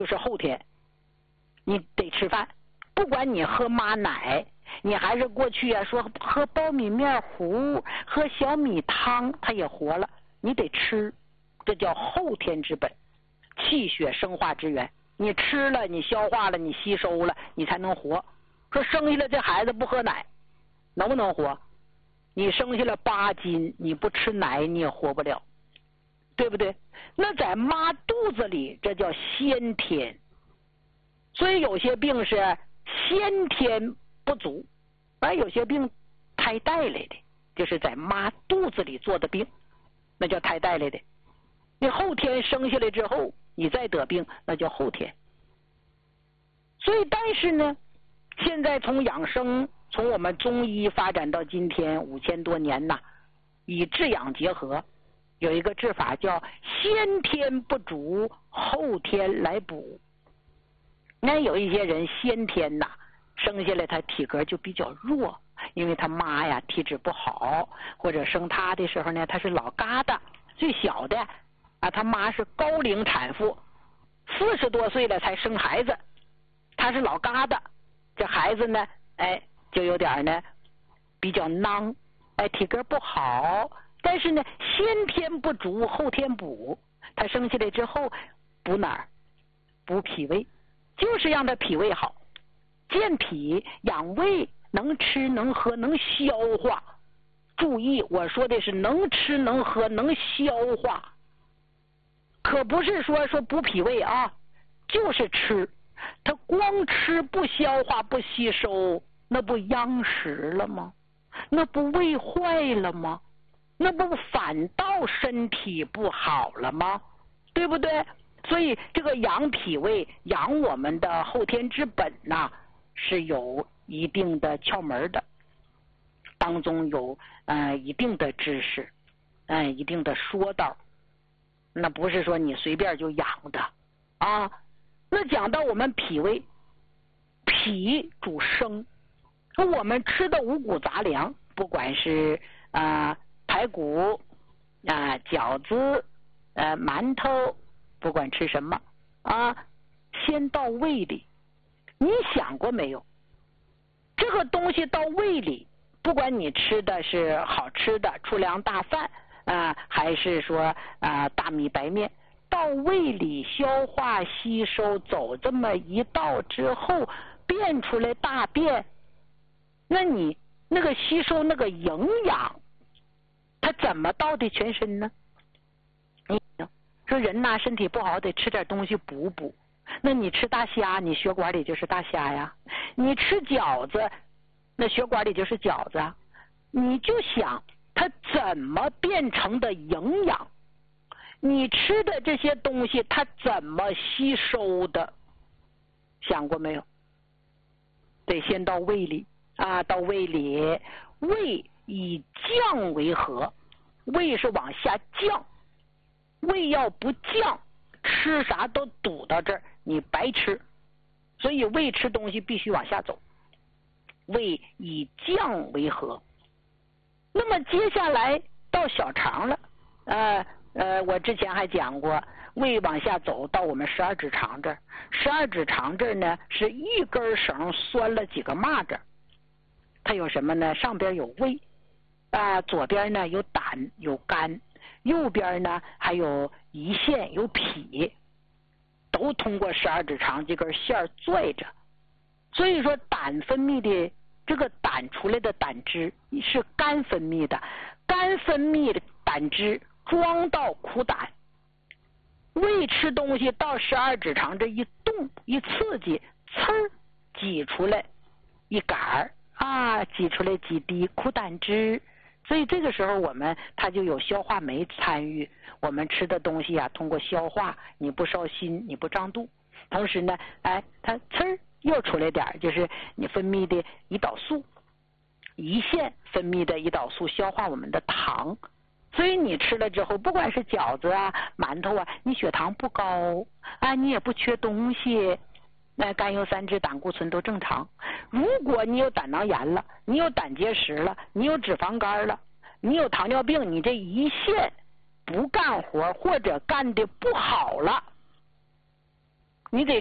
就是后天，你得吃饭，不管你喝妈奶，你还是过去啊说喝苞米面糊、喝小米汤，它也活了，你得吃，这叫后天之本，气血生化之源。你吃了，你消化了，你吸收了，你才能活。说生下来这孩子不喝奶，能不能活？你生下来8斤，你不吃奶你也活不了，对不对？那在妈肚子里，这叫先天。所以有些病是先天不足，而有些病胎带来的，就是在妈肚子里做的病，那叫胎带来的。你后天生下来之后，你再得病，那叫后天。所以，但是呢，现在从养生，从我们中医发展到今天5000多年呐，以治养结合，有一个治法叫先天不足，后天来补。那有一些人先天呐，生下来他体格就比较弱，因为他妈呀体质不好，或者生他的时候呢，他是老疙瘩，最小的啊，他妈是高龄产妇，40多岁了才生孩子，他是老疙瘩，这孩子呢，就有点呢比较囊，体格不好，但是呢先天不足，后天补。他生下来之后补哪儿？补脾胃，就是让他脾胃好，健脾养胃，能吃能喝能消化。注意，我说的是能吃能喝能消化，可不是说补脾胃啊，就是吃。他光吃不消化不吸收，那不殃食了吗？那不胃坏了吗？那不反倒身体不好了吗？对不对？所以这个养脾胃，养我们的后天之本呐，是有一定的窍门的，当中有一定的知识，一定的说道，那不是说你随便就养的啊。那讲到我们脾胃，脾主生，我们吃的五谷杂粮，不管是排骨饺子馒头，不管吃什么啊，先到胃里。你想过没有？这个东西到胃里，不管你吃的是好吃的粗粮大饭还是说大米白面，到胃里消化吸收，走这么一道之后变出来大便，那你那个吸收那个营养，它怎么到的全身呢？你说人呐身体不好得吃点东西补补，那你吃大虾，你血管里就是大虾呀；你吃饺子，那血管里就是饺子啊。你就想它怎么变成的营养，你吃的这些东西它怎么吸收的，想过没有？得先到胃里到胃里，胃以降为和，胃是往下降，胃要不降，吃啥都堵到这儿，你白吃。所以胃吃东西必须往下走，胃以降为和。那么接下来到小肠了，我之前还讲过，胃往下走到我们12指肠这儿，12指肠这儿呢是一根绳拴了几个蚂蚱，它有什么呢？上边有胃左边呢有胆有肝，右边呢还有胰腺有脾，都通过12指肠这根线拽着。所以说胆分泌的这个胆出来的胆汁是肝分泌的，肝分泌的胆汁装到苦胆，胃吃东西到12指肠这一动一刺激，呲挤出来一杆挤出来几滴苦胆汁。所以这个时候它就有消化酶参与，我们吃的东西通过消化，你不烧心，你不胀肚，同时呢它呲又出来点，就是你分泌的胰岛素，胰腺分泌的胰岛素消化我们的糖。所以你吃了之后，不管是饺子馒头你血糖不高你也不缺东西，甘油三酯胆固醇都正常。如果你有胆囊炎了，你有胆结石了，你有脂肪肝了，你有糖尿病，你这胰腺不干活或者干的不好了， 你得